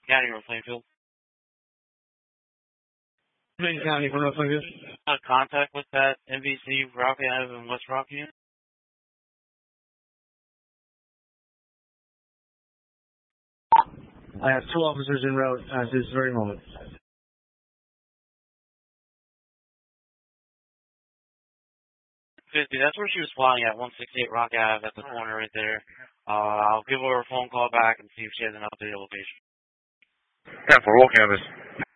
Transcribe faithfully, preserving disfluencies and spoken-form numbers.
County or Plainfield. Plain County from Plainfield. Uh, contact with that M V C Rock Ave in West Rock unit. I have two officers en route at this very moment. fifty, that's where she was flying at, one sixty-eight Rock Ave at the corner right there. Uh, I'll give her a phone call back and see if she has an updated location. ten four, roll canvas.